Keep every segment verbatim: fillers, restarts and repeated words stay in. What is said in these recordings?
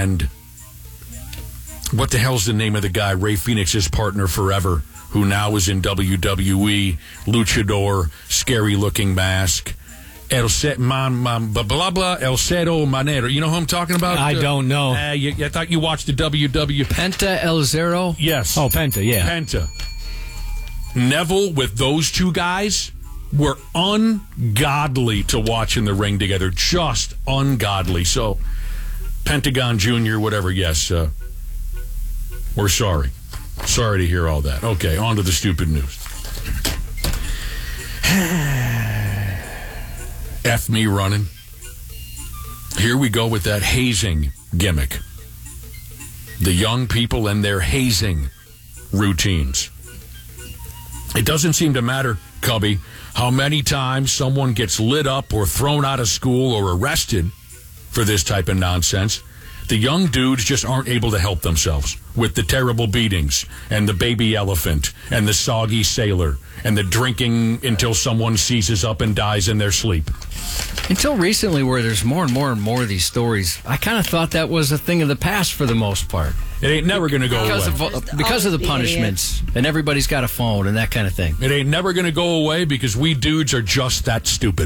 And what the hell's the name of the guy, Ray Phoenix's partner forever, who now is in W W E, luchador, scary-looking mask. El Set, man, man, blah, blah, blah, El Cero Manero. You know who I'm talking about? I uh, don't know. Uh, you, I thought you watched the W W E. Penta El Zero? Yes. Oh, Penta, yeah. Penta. Neville with those two guys were ungodly to watch in the ring together. Just ungodly. So, Pentagon Junior, whatever, yes, uh, we're sorry. Sorry to hear all that. Okay, on to the stupid news. F me running. Here we go with that hazing gimmick. The young people and their hazing routines. It doesn't seem to matter, Cubby, how many times someone gets lit up or thrown out of school or arrested for this type of nonsense. The young dudes just aren't able to help themselves with the terrible beatings and the baby elephant and the soggy sailor and the drinking until someone seizes up and dies in their sleep. Until recently, where there's more and more and more of these stories, I kind of thought that was a thing of the past for the most part. It ain't never going to go because away. Of, because of the punishments, idiots. And everybody's got a phone and that kind of thing. It ain't never going to go away because we dudes are just that stupid.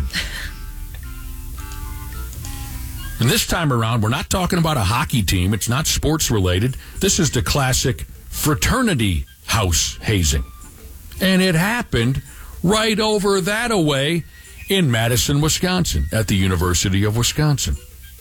And this time around, we're not talking about a hockey team. It's not sports related. This is the classic fraternity house hazing. And it happened right over that away in Madison, Wisconsin, at the University of Wisconsin.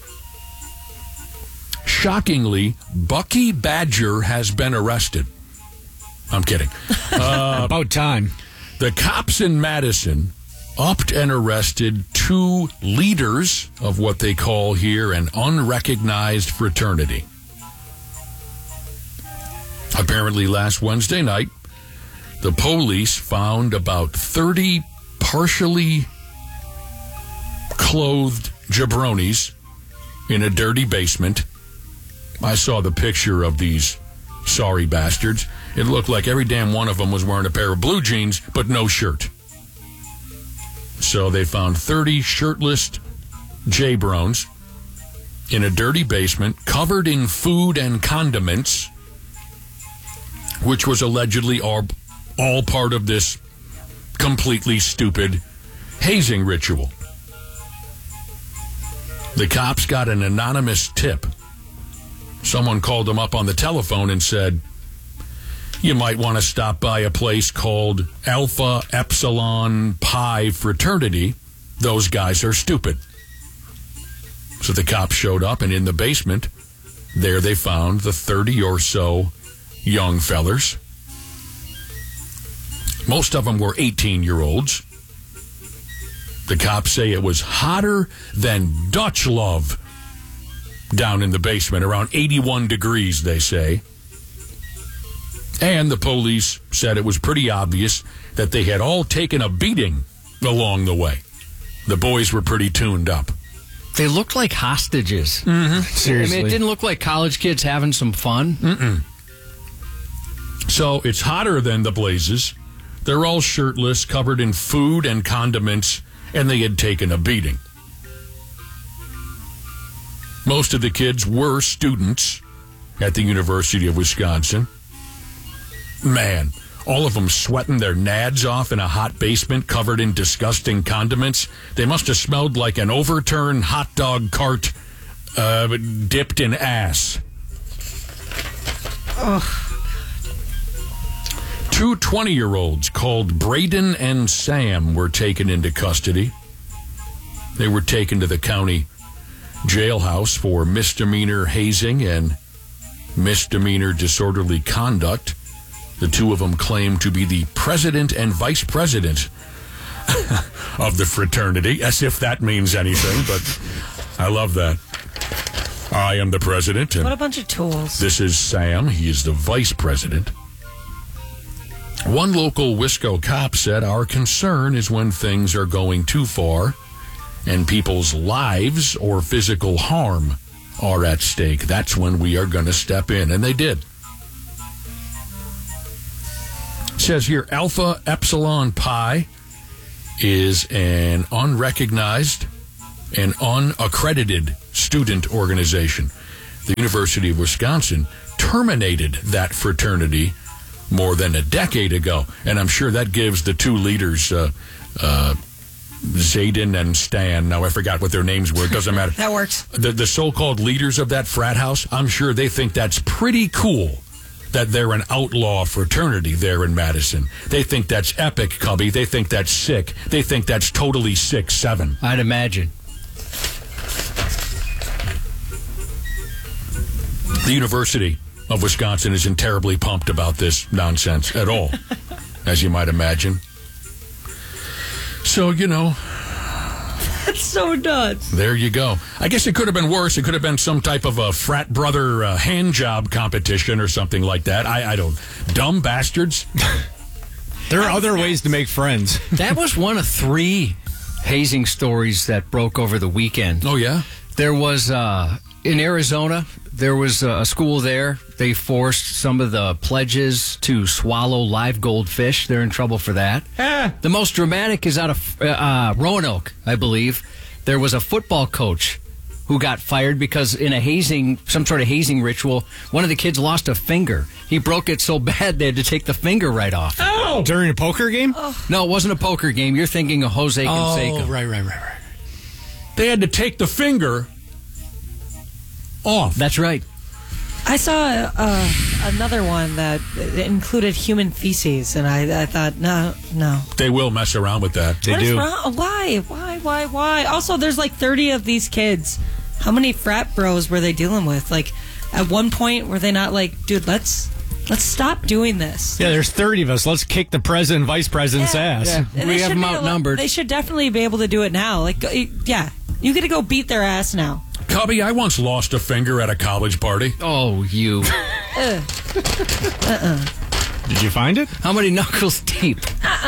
Shockingly, Bucky Badger has been arrested. I'm kidding. Uh, About time. The cops in Madison upped and arrested two leaders of what they call here an unrecognized fraternity. Apparently last Wednesday night, the police found about thirty partially clothed jabronis in a dirty basement. I saw the picture of these sorry bastards. It looked like every damn one of them was wearing a pair of blue jeans, but no shirt. So they found thirty shirtless J-Brones in a dirty basement covered in food and condiments, which was allegedly all, all part of this completely stupid hazing ritual. The cops got an anonymous tip. Someone called them up on the telephone and said, you might want to stop by a place called Alpha Epsilon Pi Fraternity. Those guys are stupid. So the cops showed up, and in the basement, there they found the thirty or so young fellers. Most of them were eighteen-year-olds. The cops say it was hotter than Dutch love down in the basement, around eighty-one degrees, they say. And the police said it was pretty obvious that they had all taken a beating along the way. The boys were pretty tuned up. They looked like hostages. Mm-hmm. Seriously. I mean, it didn't look like college kids having some fun. Mm-mm. So it's hotter than the blazes. They're all shirtless, covered in food and condiments, and they had taken a beating. Most of the kids were students at the University of Wisconsin. Man, all of them sweating their nads off in a hot basement covered in disgusting condiments. They must have smelled like an overturned hot dog cart uh, dipped in ass. Ugh. Two twenty-year-olds called Braden and Sam were taken into custody. They were taken to the county jailhouse for misdemeanor hazing and misdemeanor disorderly conduct. The two of them claim to be the president and vice president of the fraternity, as if that means anything, but I love that. I am the president. And what a bunch of tools. This is Sam. He is the vice president. One local Wisco cop said, our concern is when things are going too far and people's lives or physical harm are at stake. That's when we are going to step in. And they did. It says here, Alpha Epsilon Pi is an unrecognized and unaccredited student organization. the University of Wisconsin terminated that fraternity more than a decade ago. And I'm sure that gives the two leaders, uh, uh, Zayden and Stan, now I forgot what their names were, it doesn't matter. That works. The, the so-called leaders of that frat house, I'm sure they think that's pretty cool that they're an outlaw fraternity there in Madison. They think that's epic, Cubby. They think that's sick. They think that's totally six seven. I'd imagine. The University of Wisconsin isn't terribly pumped about this nonsense at all, as you might imagine. So, you know, That's so nuts. there you go. I guess it could have been worse. It could have been some type of a frat brother uh, hand job competition or something like that. I, I don't. Dumb bastards. There are other ways to make friends. That was one of three hazing stories that broke over the weekend. Oh, yeah? There was, uh, in Arizona, there was a school there. They forced some of the pledges to swallow live goldfish. They're in trouble for that. Ah. The most dramatic is out of uh, uh, Roanoke, I believe. There was a football coach who got fired because in a hazing, some sort of hazing ritual, one of the kids lost a finger. He broke it so bad they had to take the finger right off. Oh, during a poker game? No, it wasn't a poker game. You're thinking of Jose Canseco. Oh, right, right, right, right. They had to take the finger off. That's right. I saw uh, another one that included human feces, and I, I thought, no, no. They will mess around with that. They What is do. wrong? Why? Why? Why? Why? Also, there's like thirty of these kids. How many frat bros were they dealing with? Like, at one point, were they not like, dude, let's let's stop doing this? Yeah, there's thirty of us. Let's kick the president and vice president's Yeah. ass. Yeah. And We they have should them be able- outnumbered. They should definitely be able to do it now. Like, go- yeah, you get to go beat their ass now. Cubby, I once lost a finger at a college party. Oh, you. Did you find it? How many knuckles deep?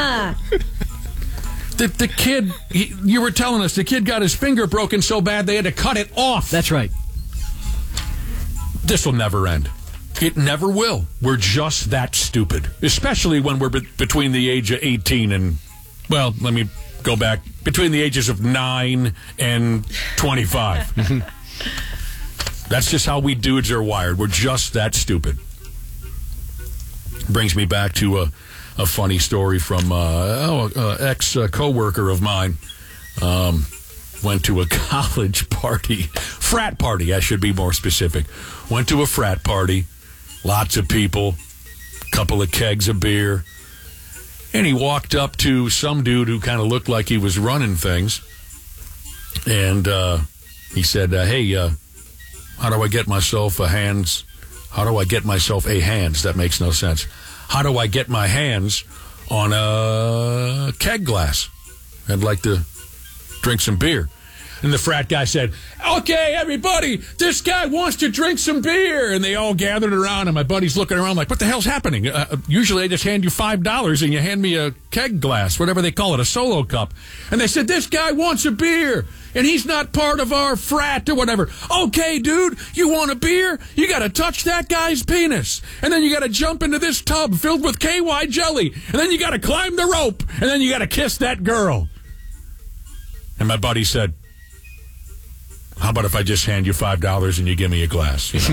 The, the kid, he, you were telling us, the kid got his finger broken so bad they had to cut it off. That's right. This will never end. It never will. We're just that stupid, especially when we're be- between the age of eighteen and, well, let me go back, between the ages of nine and twenty-five. That's just how we dudes are wired. We're just that stupid. Brings me back to a, a funny story from uh, oh, uh, ex uh, co-worker of mine. Um, went to a college party, frat party, I should be more specific. Went to a frat party, lots of people, couple of kegs of beer, and he walked up to some dude who kind of looked like he was running things, and uh, he said, uh, hey, uh, how do I get myself a hands? How do I get myself a hands? That makes no sense. How do I get my hands on a keg glass? I'd like to drink some beer. And the frat guy said, okay, everybody, this guy wants to drink some beer. And they all gathered around, and my buddy's looking around like, what the hell's happening? Uh, usually I just hand you five dollars and you hand me a keg glass, whatever they call it, a solo cup. And they said, this guy wants a beer, and he's not part of our frat or whatever. Okay, dude, you want a beer? You got to touch that guy's penis. And then you got to jump into this tub filled with K Y jelly. And then you got to climb the rope. And then you got to kiss that girl. And my buddy said, how about if I just hand you five dollars and you give me a glass? You know?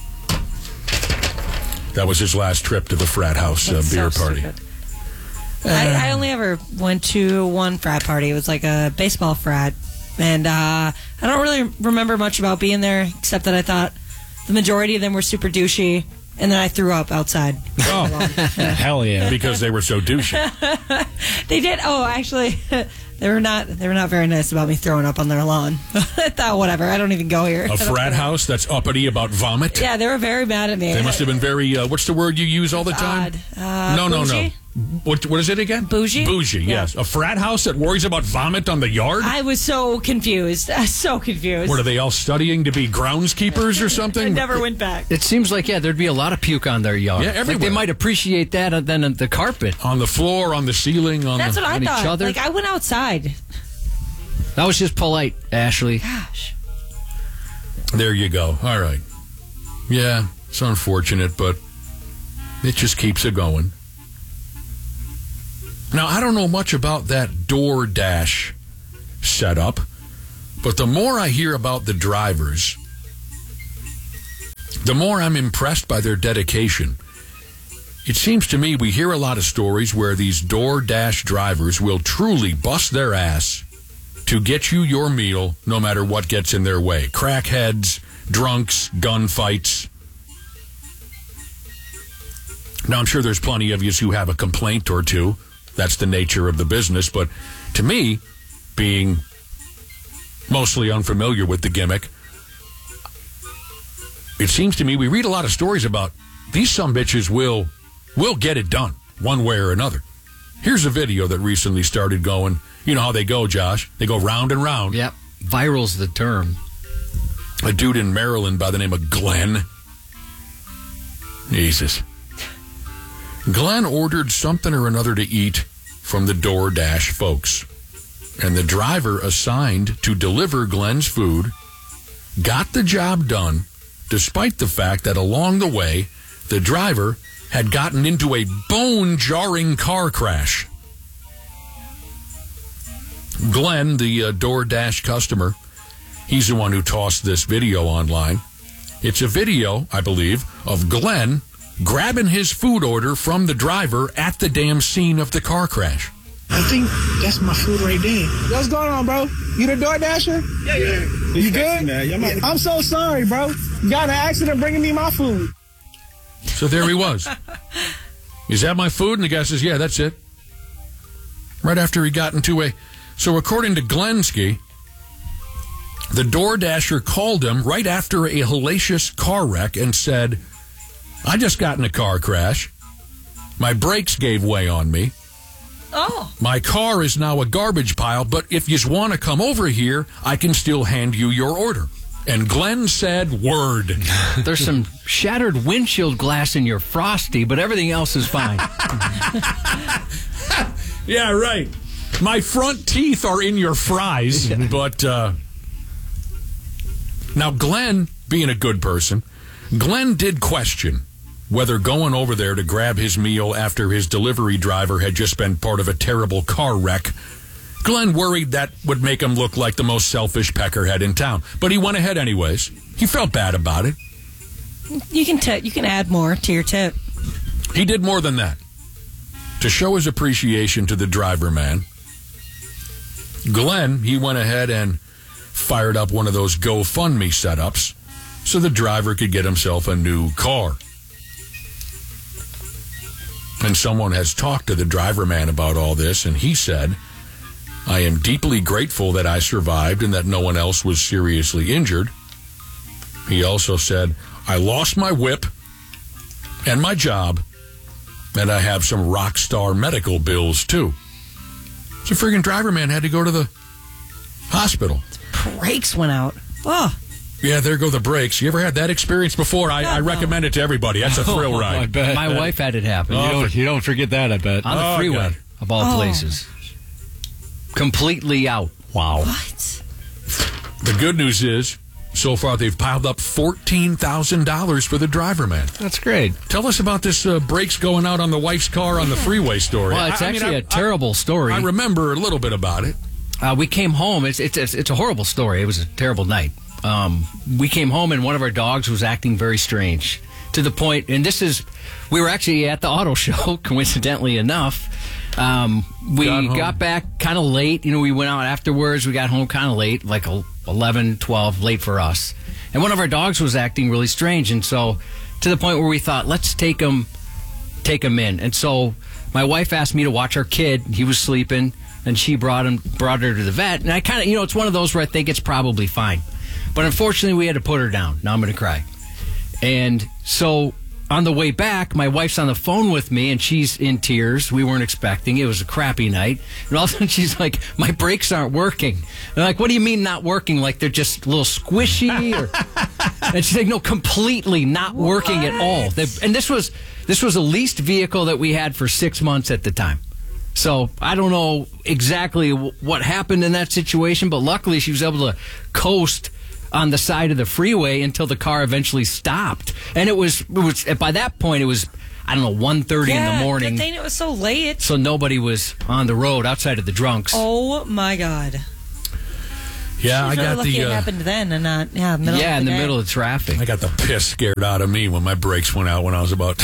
That was his last trip to the frat house uh, That's beer so party. stupid. I, I only ever went to one frat party. It was like a baseball frat. And uh, I don't really remember much about being there, except that I thought the majority of them were super douchey. And then I threw up outside. Oh, Hell yeah. because they were so douchey. They did. Oh, actually, they were not. They were not very nice about me throwing up on their lawn. I thought, whatever. I don't even go here. A frat house that's uppity about vomit? Yeah, they were very mad at me. They must have been very, uh, what's the word you use all the time? Odd. Uh, no, no, no. bougie? What, what is it again? Bougie? Bougie, Yeah. yes. A frat house that worries about vomit on the yard? I was so confused. I was so confused. What, are they all studying to be groundskeepers or I something? never went back. It seems like, yeah, there'd be a lot of puke on their yard. Yeah, Like everywhere. they might appreciate that uh, than uh, the carpet. On the floor, on the ceiling, on That's the... what I on each thought. other? Like, I went outside. That was just polite, Ashley. Gosh. There you go. All right. Yeah, it's unfortunate, but it just keeps it going. Now, I don't know much about that DoorDash setup, but the more I hear about the drivers, the more I'm impressed by their dedication. It seems to me we hear a lot of stories where these DoorDash drivers will truly bust their ass to get you your meal no matter what gets in their way. Crackheads, drunks, gunfights. Now, I'm sure there's plenty of you who have a complaint or two. That's the nature of the business. But to me, being mostly unfamiliar with the gimmick, it seems to me we read a lot of stories about these sumbitches will will get it done one way or another. Here's a video that recently started going. You know how they go, Josh. They go round and round. Yep. Viral's the term. A dude in Maryland by the name of Glenn. Jesus. Glenn ordered something or another to eat from the DoorDash folks. And the driver assigned to deliver Glenn's food got the job done, despite the fact that along the way, the driver had gotten into a bone-jarring car crash. Glenn, the uh, DoorDash customer, he's the one who tossed this video online. It's a video, I believe, of Glenn grabbing his food order from the driver at the damn scene of the car crash. I think that's my food right there. What's going on, bro? You the DoorDasher? Yeah, yeah. You good? Yeah, I'm so sorry, bro. You got in an accident bringing me my food. So there he was. Is that my food? And the guy says, yeah, that's it. Right after he got into a... So according to Glensky, the DoorDasher called him right after a hellacious car wreck and said, I just got in a car crash. My brakes gave way on me. Oh. My car is now a garbage pile, but if you want to come over here, I can still hand you your order. And Glenn said, word. There's some shattered windshield glass in your Frosty, but everything else is fine. Yeah, right. My front teeth are in your fries, but uh, now Glenn, being a good person, Glenn did question whether going over there to grab his meal after his delivery driver had just been part of a terrible car wreck. Glenn worried that would make him look like the most selfish peckerhead in town, but he went ahead anyways. He felt bad about it. You can t- you can add more to your tip. He did more than that. To show his appreciation to the driver man, Glenn, he went ahead and fired up one of those GoFundMe setups so the driver could get himself a new car. And someone has talked to the driver man about all this, and he said, I am deeply grateful that I survived and that no one else was seriously injured. He also said, I lost my whip and my job, and I have some rock star medical bills, too. So friggin' driver man had to go to the hospital. Brakes went out. Oh. Yeah, there go the brakes. You ever had that experience before? I, I recommend it to everybody. That's a thrill Oh, ride. I bet. My wife had it happen. You You know, don't, you don't forget that, I bet. on the Oh, freeway, God. of all Oh. places. Completely out. Wow. What? The good news is, so far they've piled up fourteen thousand dollars for the driver man. That's great. Tell us about this uh, brakes going out on the wife's car on the freeway story. Well, it's I- I mean, actually I- a terrible story. I remember a little bit about it. Uh, we came home. It's, it's it's it's a horrible story. It was a terrible night. Um, we came home and one of our dogs was acting very strange to the point. And this is, we were actually at the auto show, coincidentally enough. Um, we Got home. got back kind of late. You know, we went out afterwards. We got home kind of late, like eleven, twelve, late for us. And one of our dogs was acting really strange. And so to the point where we thought, let's take him, take him in. And so my wife asked me to watch our kid. He was sleeping. And she brought him, brought her to the vet. And I kind of, you know, it's one of those where I think it's probably fine. But unfortunately, we had to put her down. Now I'm going to cry. And so on the way back, my wife's on the phone with me, and she's in tears. We weren't expecting. It was a crappy night. And all of a sudden, she's like, my brakes aren't working. And I'm like, what do you mean not working? Like they're just a little squishy? Or... And she's like, no, completely not working at all. They, and this was this was a leased vehicle that we had for six months at the time. So I don't know exactly w- what happened in that situation, but luckily she was able to coast on the side of the freeway until the car eventually stopped. And it was, it was by that point, it was, I don't know, one thirty Yeah, in the morning. Good thing it was so late. So nobody was on the road outside of the drunks. Oh, my God. Yeah, I She's really got lucky the. it Uh, happened then and not yeah middle. Yeah, of in the the day. middle of traffic. I got the piss scared out of me when my brakes went out when I was about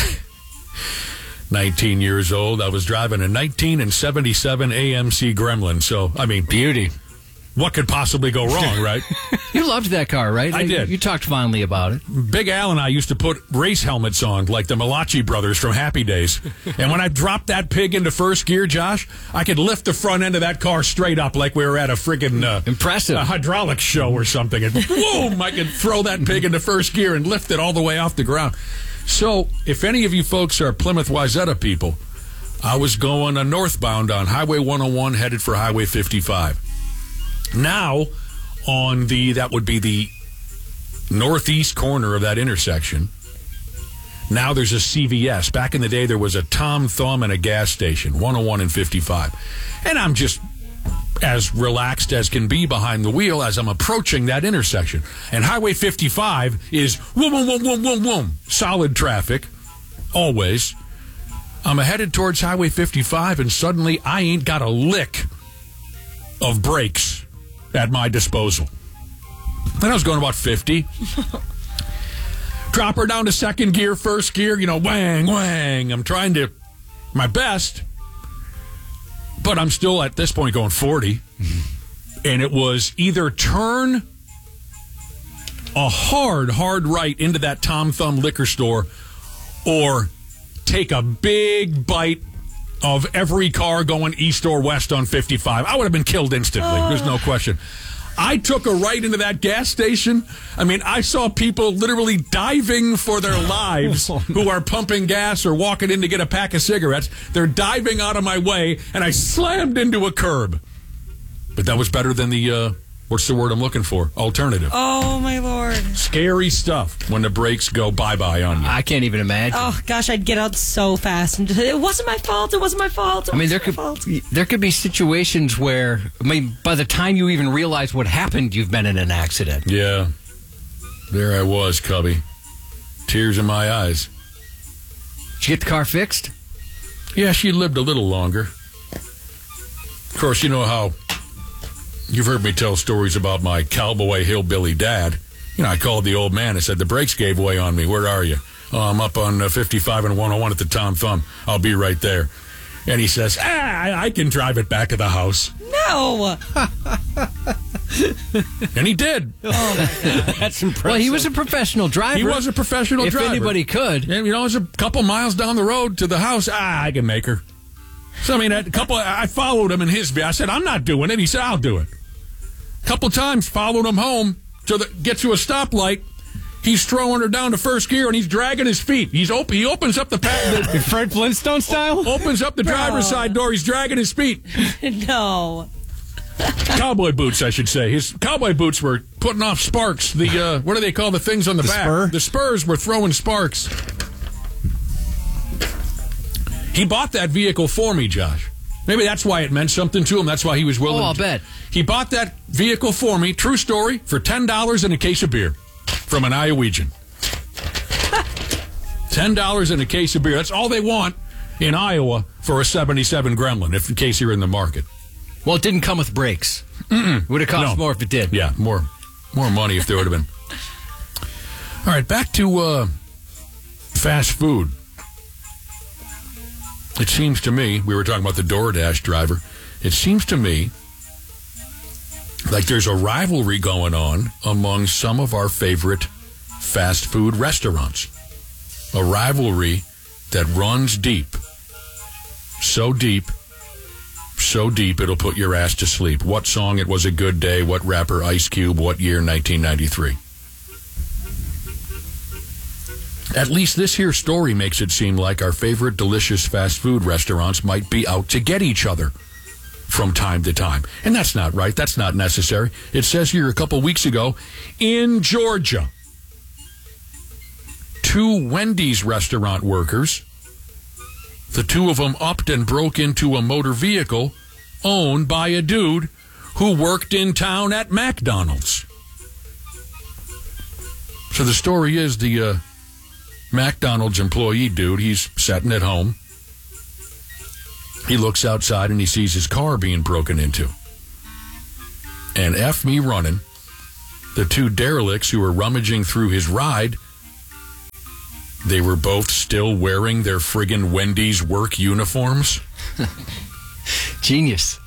nineteen years old. I was driving a nineteen and seventy-seven A M C Gremlin. So, I mean, beauty. What could possibly go wrong, right? You loved that car, right? I did. You talked fondly about it. Big Al and I used to put race helmets on like the Malachi brothers from Happy Days. And when I dropped that pig into first gear, Josh, I could lift the front end of that car straight up like we were at a friggin' uh, Impressive. a hydraulics show or something. And boom, I could throw that pig into first gear and lift it all the way off the ground. So, if any of you folks are Plymouth Wayzata people, I was going uh, northbound on Highway one oh one, headed for Highway fifty-five. Now, on the, that would be the northeast corner of that intersection, now there's a C V S. Back in the day, there was a Tom Thumb and a gas station, one oh one and fifty-five. And I'm just as relaxed as can be behind the wheel as I'm approaching that intersection. And Highway fifty-five is whoom, whoom, whoom, whoom, whoom, whoom. Solid traffic, always. I'm headed towards Highway fifty-five, and suddenly I ain't got a lick of brakes at my disposal. And I was going about fifty. Drop her down to second gear, first gear, you know, wang, wang. I'm trying to, my best, but I'm still at this point going forty. And it was either turn a hard, hard right into that Tom Thumb liquor store or take a big bite of every car going east or west on fifty-five. I would have been killed instantly. Oh. There's no question. I took a right into that gas station. I mean, I saw people literally diving for their lives who are pumping gas or walking in to get a pack of cigarettes. They're diving out of my way, and I slammed into a curb. But that was better than the, uh, what's the word I'm looking for? Alternative. Oh, my Lord. Scary stuff when the brakes go bye-bye on you. I can't even imagine. Oh, gosh, I'd get out so fast. And just, it wasn't my fault. It wasn't my fault. It I mean, there could fault. there could be situations where, I mean, by the time you even realize what happened, you've been in an accident. Yeah. There I was, Cubby. Tears in my eyes. Did you get the car fixed? Yeah, she lived a little longer. Of course, you know how you've heard me tell stories about my cowboy hillbilly dad. You know, I called the old man and said, the brakes gave way on me. Where are you? Oh, I'm up on uh, fifty-five and one oh one at the Tom Thumb. I'll be right there. And he says, ah, I, I can drive it back to the house. No. And he did. Oh, my God. That's impressive. Well, he was a professional driver. He was a professional if driver. If anybody could. And, you know, it was a couple miles down the road to the house. Ah, I can make her. So, I mean, a couple, I followed him in his vehicle. I said, I'm not doing it. He said, I'll do it. A couple times, followed him home to the, get to a stoplight. He's throwing her down to first gear, and he's dragging his feet. He's op- He opens up the, pa- the Fred Flintstone style? Opens up the driver's Bro. side door. He's dragging his feet. No. Cowboy boots, I should say. His cowboy boots were putting off sparks. The uh, what do they call the things on the, The back? spur? The spurs were throwing sparks. He bought that vehicle for me, Josh. Maybe that's why it meant something to him. That's why he was willing. Oh, I'll to. bet. He bought that vehicle for me, true story, for ten dollars and a case of beer from an Iowegian. ten dollars and a case of beer. That's all they want in Iowa for a seventy-seven Gremlin, if in case you're in the market. Well, it didn't come with brakes. Mm-mm. It would have cost No. more if it did. Yeah, more more money if there would have been. All right, back to uh, fast food. It seems to me, we were talking about the DoorDash driver, it seems to me like there's a rivalry going on among some of our favorite fast food restaurants. A rivalry that runs deep. So deep, so deep it'll put your ass to sleep. What song It Was a Good Day, what rapper Ice Cube, what year nineteen ninety-three. At least this here story makes it seem like our favorite delicious fast food restaurants might be out to get each other from time to time. And that's not right. That's not necessary. It says here a couple weeks ago, in Georgia, two Wendy's restaurant workers, the two of them upped and broke into a motor vehicle owned by a dude who worked in town at McDonald's. So the story is the uh, McDonald's employee dude, he's sitting at home. He looks outside and he sees his car being broken into. and F me running, the two derelicts who were rummaging through his ride, they were both still wearing their friggin' Wendy's work uniforms. Genius.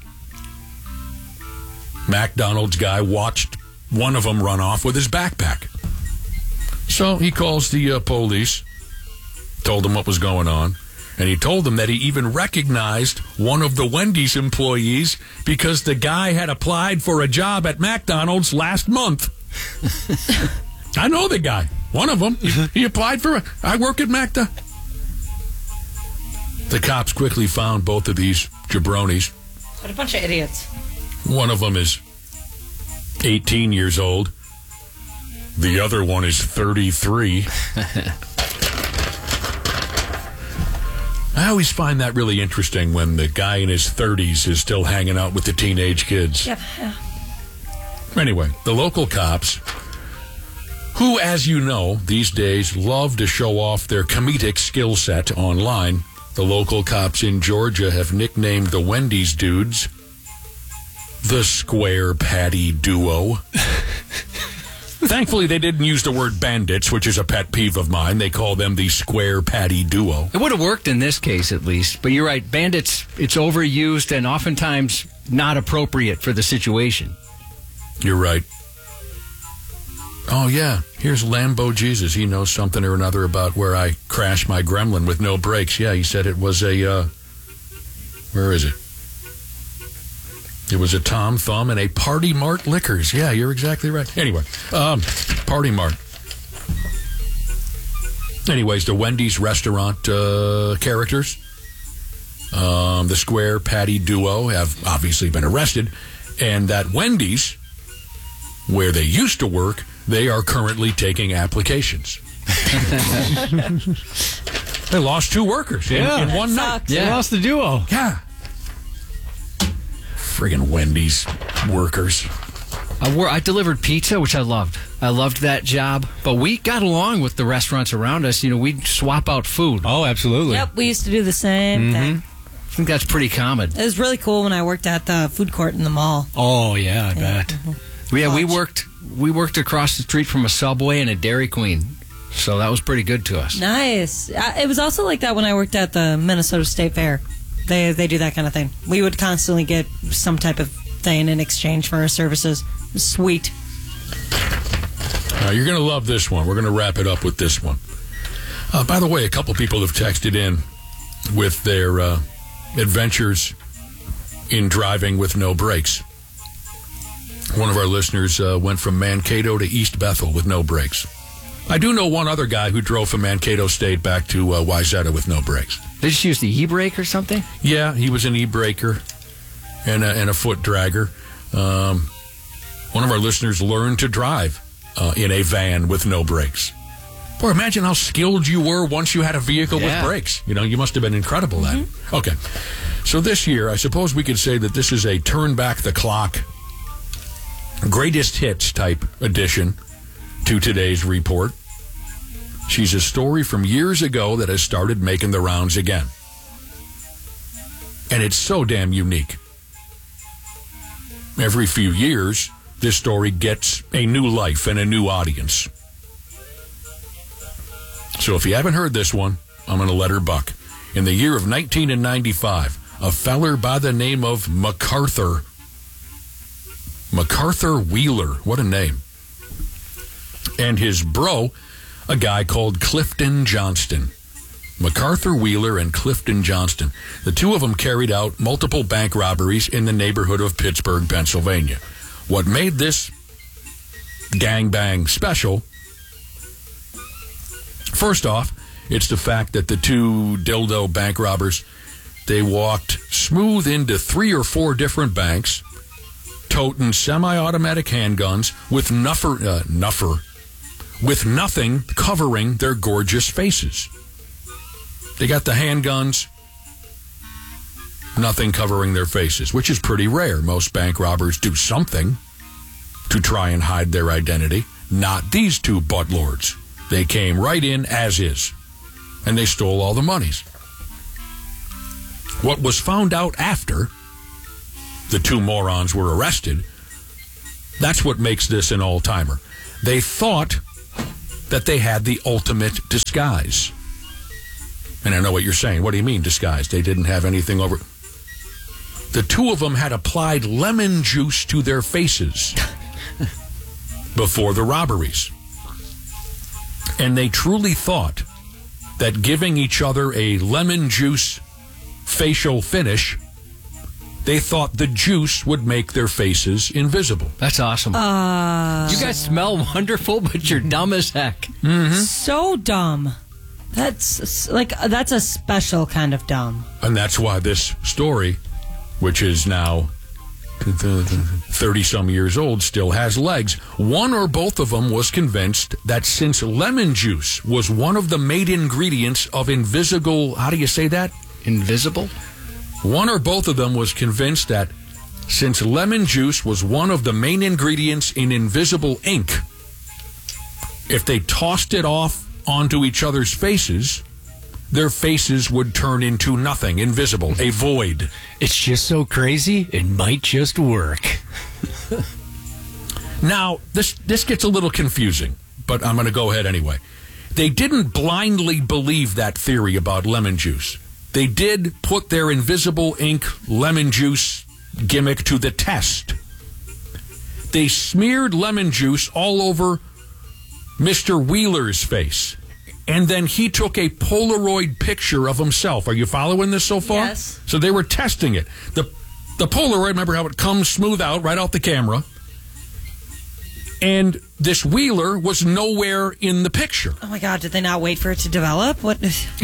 McDonald's guy watched one of them run off with his backpack. So he calls the uh, police, told them what was going on, and he told them that he even recognized one of the Wendy's employees because the guy had applied for a job at McDonald's last month. I know the guy. One of them. He, he applied for a... I work at Macda. The cops quickly found both of these jabronis. What a bunch of idiots. One of them is eighteen years old. The other one is thirty-three. I always find that really interesting when the guy in his thirties is still hanging out with the teenage kids. Yep. Yeah. Anyway, the local cops, who, as you know, these days love to show off their comedic skill set online, the local cops in Georgia have nicknamed the Wendy's dudes the Square Patty Duo. Thankfully, they didn't use the word bandits, which is a pet peeve of mine. They call them the Square Patty Duo. It would have worked in this case, at least. But you're right. Bandits, it's overused and oftentimes not appropriate for the situation. You're right. Oh, yeah. Here's Lambo Jesus. He knows something or another about where I crashed my Gremlin with no brakes. Yeah, he said it was a, uh, where is it? It was a Tom Thumb and a Party Mart Liquors. Yeah, you're exactly right. Anyway, um, Party Mart. Anyways, the Wendy's restaurant uh, characters, um, the Square Patty Duo, have obviously been arrested. And that Wendy's, where they used to work, they are currently taking applications. They lost two workers in, Yeah. in one That night. They lost the duo. Yeah. Friggin' Wendy's workers. I, wor- I delivered pizza, which I loved. I loved that job. But we got along with the restaurants around us. You know, we'd swap out food. Oh, absolutely. Yep, we used to do the same thing. I think that's pretty common. It was really cool when I worked at the food court in the mall. Oh, yeah, I bet. Yeah, we Watch. worked we worked across the street from a Subway and a Dairy Queen. So that was pretty good to us. Nice. Uh, it was also like that when I worked at the Minnesota State Fair. They they do that kind of thing. We would constantly get some type of thing in exchange for our services. It was sweet. Uh, you're going to love this one. We're going to wrap it up with this one. Uh, by the way, a couple people have texted in with their uh, adventures in driving with no brakes. One of our listeners uh, went from Mankato to East Bethel with no brakes. I do know one other guy who drove from Mankato State back to uh, Wayzata with no brakes. They just used the e-brake or something? Yeah, he was an e-braker and a, and a foot dragger. Um, one of our listeners learned to drive uh, in a van with no brakes. Boy, imagine how skilled you were once you had a vehicle Yeah. with brakes. You know, you must have been incredible at it. Okay. So this year, I suppose we could say that this is a turn back the clock, greatest hits type addition to today's report. She's a story from years ago that has started making the rounds again. And it's so damn unique. Every few years, this story gets a new life and a new audience. So if you haven't heard this one, I'm going to let her buck. In the year of nineteen ninety-five, a feller by the name of MacArthur, MacArthur Wheeler, what a name, and his bro, a guy called Clifton Johnston. MacArthur Wheeler and Clifton Johnston. The two of them carried out multiple bank robberies in the neighborhood of Pittsburgh, Pennsylvania. What made this gangbang special, first off, it's the fact that the two dildo bank robbers, they walked smooth into three or four different banks, toting semi-automatic handguns with nuffer, uh, nuffer, with nothing covering their gorgeous faces. They got the handguns, nothing covering their faces, which is pretty rare. Most bank robbers do something to try and hide their identity. Not these two buttlords. They came right in as is, and they stole all the monies. What was found out after the two morons were arrested That's what makes this an all-timer. They thought that they had the ultimate disguise. And I know what you're saying. What do you mean disguise? They didn't have anything over. The two of them had applied lemon juice to their faces before the robberies. And they truly thought that giving each other a lemon juice facial finish, they thought the juice would make their faces invisible. That's awesome. Uh, you guys smell wonderful, but you're dumb as heck. Mm-hmm. So dumb. That's like that's a special kind of dumb. And that's why this story, which is now thirty-some years old, still has legs. One or both of them was convinced that since lemon juice was one of the main ingredients of invisible, how do you say that? Invisible? One or both of them was convinced that since lemon juice was one of the main ingredients in invisible ink, if they tossed it off onto each other's faces, their faces would turn into nothing, invisible, a void. It's just so crazy, it might just work. Now, this this gets a little confusing, but I'm going to go ahead anyway. They didn't blindly believe that theory about lemon juice. They did put their invisible ink lemon juice gimmick to the test. They smeared lemon juice all over Mister Wheeler's face, and then he took a Polaroid picture of himself. Are you following this so far? Yes. So they were testing it. The the Polaroid, remember how it comes smooth out right out the camera? And this Wheeler was nowhere in the picture. Oh my God, did they not wait for it to develop? What?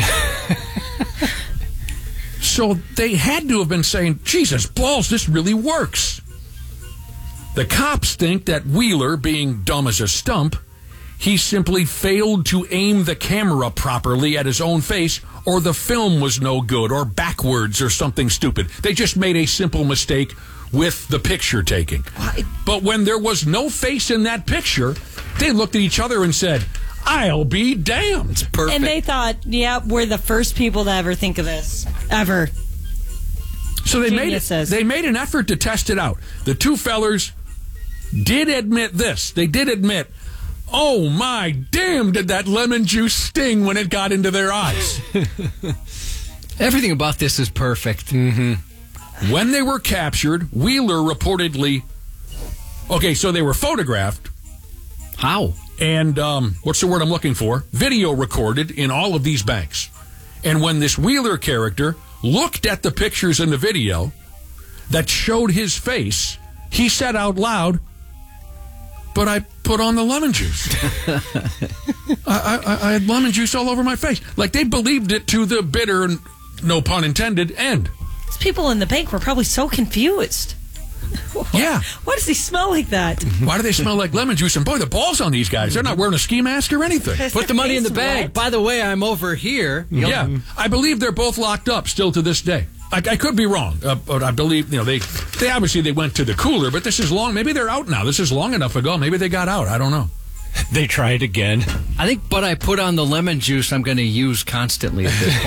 So they had to have been saying, Jesus balls, this really works. The cops think that Wheeler, being dumb as a stump, he simply failed to aim the camera properly at his own face, or the film was no good, or backwards, or something stupid. They just made a simple mistake with the picture taking. What? But when there was no face in that picture, they looked at each other and said, I'll be damned. Perfect. And they thought, yeah, we're the first people to ever think of this. Ever. So they made, it, Geniuses. they made an effort to test it out. The two fellers did admit this. They did admit, oh my damn, did that lemon juice sting when it got into their eyes. Everything about this is perfect. Mm-hmm. When they were captured, Wheeler reportedly... Okay, so they were photographed. How? And um, what's the word I'm looking for? Video recorded in all of these banks. And when this Wheeler character looked at the pictures in the video that showed his face, he said out loud, but I put on the lemon juice. I, I, I had lemon juice all over my face. Like, they believed it to the bitter, no pun intended, end. These people in the bank were probably so confused. Yeah. Why does he smell like that? Why do they smell like lemon juice? And boy, the balls on these guys. They're not wearing a ski mask or anything. Put the money in the Face bag. wet. By the way, I'm over here. You know, Yeah. I believe they're both locked up still to this day. I, I could be wrong, uh, but I believe, you know, they, they obviously they went to the cooler, but this is long. Maybe they're out now. This is long enough ago. Maybe they got out. I don't know. They tried again. I think, but I put on the lemon juice I'm going to use constantly at this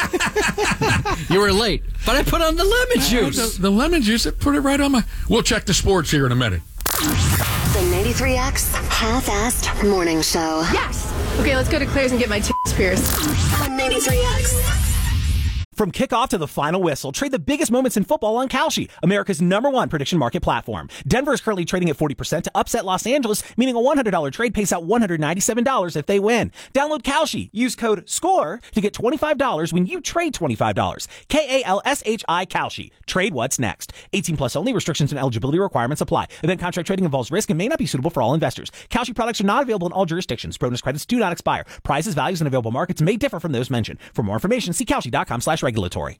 point. You were late, but I put on the lemon juice. The, the lemon juice, I put it right on my... We'll check the sports here in a minute. The ninety-three X Half-Assed Morning Show. Yes. Okay, let's go to Claire's and get my tits pierced. On ninety-three X. From kickoff to the final whistle, trade the biggest moments in football on Kalshi, America's number one prediction market platform. Denver is currently trading at forty percent to upset Los Angeles, meaning a one hundred dollars trade pays out one hundred ninety-seven dollars if they win. Download Kalshi. Use code SCORE to get twenty-five dollars when you trade twenty-five dollars. K A L S H I Kalshi. Trade what's next. eighteen plus only. Restrictions and eligibility requirements apply. Event contract trading involves risk and may not be suitable for all investors. Kalshi products are not available in all jurisdictions. Bonus credits do not expire. Prices, values, and available markets may differ from those mentioned. For more information, see Kalshi.com slash regulatory.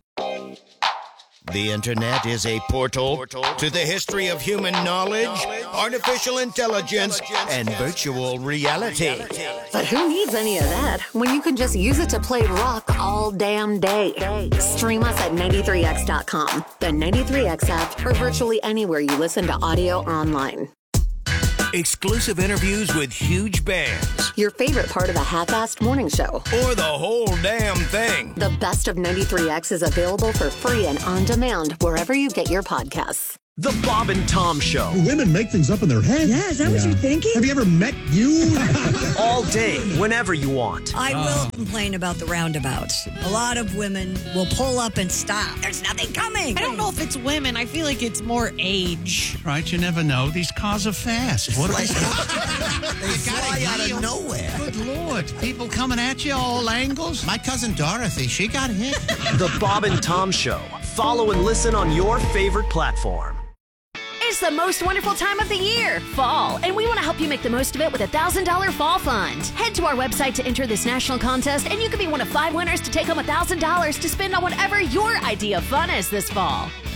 The internet is a portal to the history of human knowledge, artificial intelligence, and virtual reality. But who needs any of that when you can just use it to play rock all damn day? Stream us at ninety-three X dot com, the ninety-three X app, or virtually anywhere you listen to audio or online. Exclusive interviews with huge bands. Your favorite part of a half-assed morning show. Or the whole damn thing. The best of ninety-three X is available for free and on demand wherever you get your podcasts. The Bob and Tom Show. Women make things up in their head. Yeah, is that yeah. what you're thinking? Have you ever met you? All day, whenever you want. I will uh. complain about the roundabouts. A lot of women will pull up and stop. There's nothing coming. I don't know if it's women. I feel like it's more age. Right, you never know. These cars are fast. What like, they fly out of nowhere. Good Lord. People coming at you all angles. My cousin Dorothy, she got hit. The Bob and Tom Show. Follow and listen on your favorite platform. It's the most wonderful time of the year, fall, and we want to help you make the most of it with a one thousand dollars Fall Fund. Head to our website to enter this national contest, and you could be one of five winners to take home one thousand dollars to spend on whatever your idea of fun is this fall.